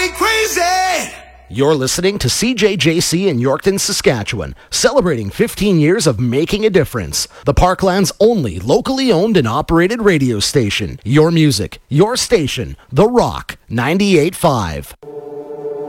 me crazy. You're listening to CJJC in Yorkton, Saskatchewan, celebrating 15 years of making a difference. The Parkland's only locally owned and operated radio station. Your music, your station, The Rock 98.5.